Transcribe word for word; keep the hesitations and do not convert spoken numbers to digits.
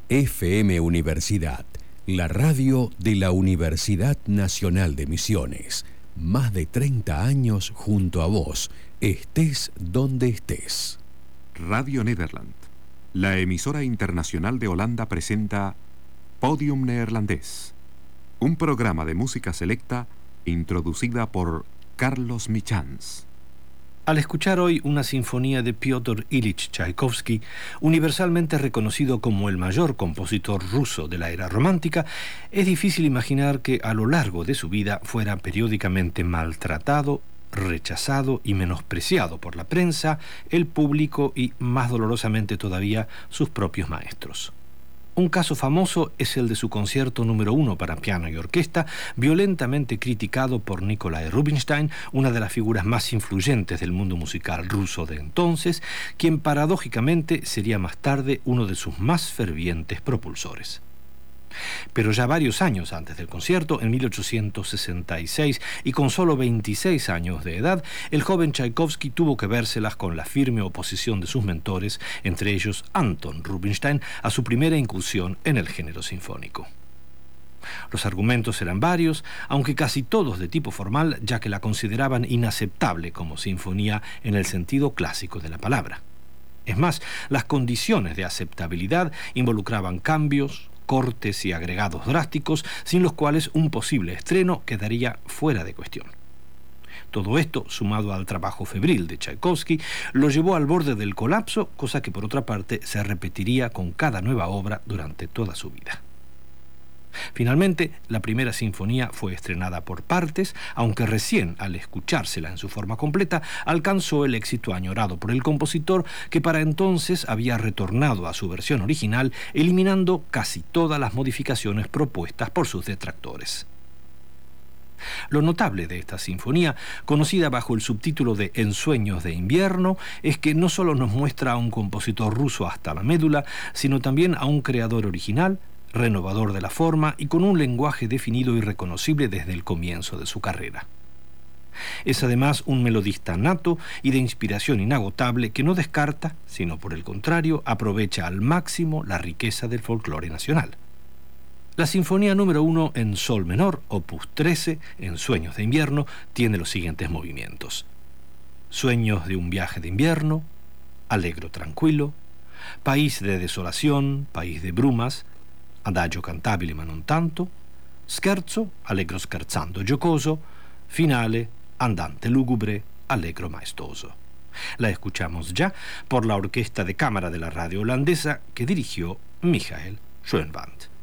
F M Universidad, la radio de la Universidad Nacional de Misiones. Más de treinta años junto a vos, estés donde estés. Radio Nederland, la emisora internacional de Holanda, presenta Podium Neerlandés, un programa de música selecta introducida por Carlos Michans. Al escuchar hoy una sinfonía de Piotr Ilich Tchaikovsky, universalmente reconocido como el mayor compositor ruso de la era romántica, es difícil imaginar que a lo largo de su vida fuera periódicamente maltratado, rechazado y menospreciado por la prensa, el público y, más dolorosamente todavía, sus propios maestros. Un caso famoso es el de su concierto número uno para piano y orquesta, violentamente criticado por Nikolai Rubinstein, una de las figuras más influyentes del mundo musical ruso de entonces, quien paradójicamente sería más tarde uno de sus más fervientes propulsores. Pero ya varios años antes del concierto, en mil ochocientos sesenta y seis, y con solo veintiséis años de edad, el joven Tchaikovsky tuvo que vérselas con la firme oposición de sus mentores, entre ellos Anton Rubinstein, a su primera incursión en el género sinfónico. Los argumentos eran varios, aunque casi todos de tipo formal, ya que la consideraban inaceptable como sinfonía en el sentido clásico de la palabra. Es más, las condiciones de aceptabilidad involucraban cambios, cortes y agregados drásticos, sin los cuales un posible estreno quedaría fuera de cuestión. Todo esto, sumado al trabajo febril de Tchaikovsky, lo llevó al borde del colapso, cosa que por otra parte se repetiría con cada nueva obra durante toda su vida. Finalmente, la primera sinfonía fue estrenada por partes, aunque recién al escuchársela en su forma completa alcanzó el éxito añorado por el compositor, que para entonces había retornado a su versión original, eliminando casi todas las modificaciones propuestas por sus detractores. Lo notable de esta sinfonía, conocida bajo el subtítulo de Ensueños de invierno, es que no solo nos muestra a un compositor ruso hasta la médula, sino también a un creador original, renovador de la forma y con un lenguaje definido y reconocible desde el comienzo de su carrera. Es además un melodista nato y de inspiración inagotable que no descarta, sino por el contrario, aprovecha al máximo la riqueza del folclore nacional. La sinfonía número uno en sol menor, opus trece, en Sueños de invierno, tiene los siguientes movimientos: Sueños de un viaje de invierno, Allegro tranquillo, País de desolación, país de brumas, Adagio cantabile ma non tanto, Scherzo, allegro scherzando giocoso, Finale, andante lúgubre, allegro maestoso. La escuchamos ya por la Orquesta de Cámara de la Radio Holandesa, que dirigió Michael Schoenwand.